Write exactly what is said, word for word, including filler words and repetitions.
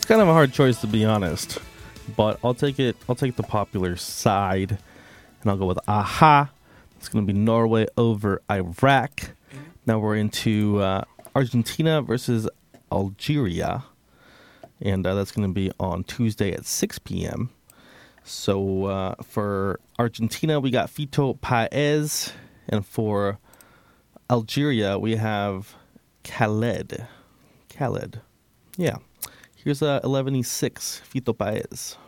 It's kind of a hard choice, to be honest, but I'll take it. I'll take the popular side, and I'll go with Aha. It's going to be Norway over Iraq. Now we're into uh, Argentina versus Algeria, and uh, that's going to be on Tuesday at six p.m. So uh, for Argentina, we got Fito Paez, and for Algeria, we have Khaled. Khaled. Yeah. Here's uh, eleven E six, Fito Paez.